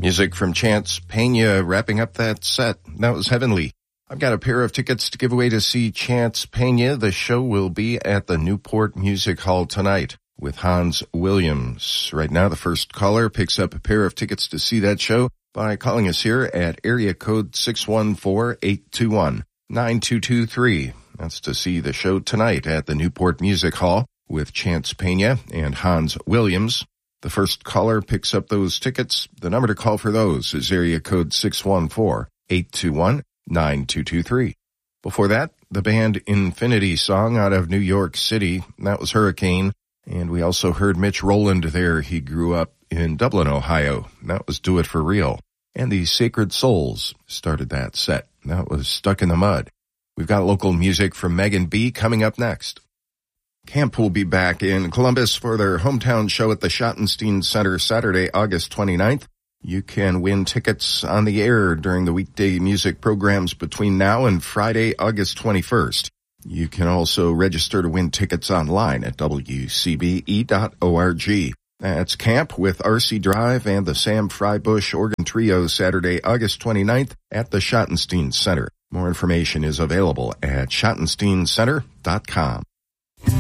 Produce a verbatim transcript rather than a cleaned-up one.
Music from Chance Pena wrapping up that set. That was Heavenly. I've got a pair of tickets to give away to see Chance Pena. The show will be at the Newport Music Hall tonight with Hans Williams. Right now, the first caller picks up a pair of tickets to see that show by calling us here at area code six one four, eight two one, nine two two three. That's to see the show tonight at the Newport Music Hall with Chance Pena and Hans Williams. The first caller picks up those tickets. The number to call for those is area code six one four, eight two one, nine two two three. Before that, the band Infinity Song out of New York City. That was Hurricane. And we also heard Mitch Rowland there. He grew up in Dublin, Ohio. That was Do It For Real. And the Sacred Souls started that set. That was Stuck in the Mud. We've got local music from Megan B. coming up next. Camp will be back in Columbus for their hometown show at the Schottenstein Center Saturday, August twenty-ninth. You can win tickets on the air during the weekday music programs between now and Friday, August twenty-first. You can also register to win tickets online at w c b e dot org. That's Camp with R C Drive and the Sam Frybush Organ Trio Saturday, August twenty-ninth at the Schottenstein Center. More information is available at schottenstein center dot com.